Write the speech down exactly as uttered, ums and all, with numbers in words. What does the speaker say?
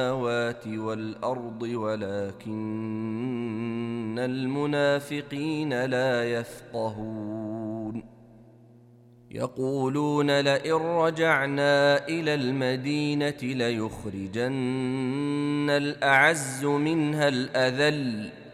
السماوات والأرض ولكن المنافقين لا يفقهون يقولون لئن رجعنا إلى المدينة ليخرجن الأعز منها الأذل